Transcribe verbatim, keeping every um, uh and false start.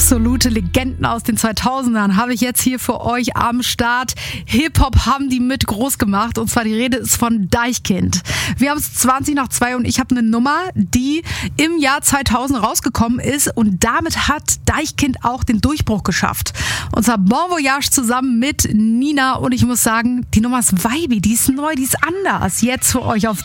Absolute Legenden aus den zweitausendern habe ich jetzt hier für euch am Start. Hip-Hop haben die mit groß gemacht und zwar die Rede ist von Deichkind. Wir haben es zwanzig nach zwei und ich habe eine Nummer, die im Jahr zweitausend rausgekommen ist und damit hat Deichkind auch den Durchbruch geschafft. Und zwar Bon Voyage zusammen mit Nina und ich muss sagen, die Nummer ist vibey, die ist neu, die ist anders. Jetzt für euch auf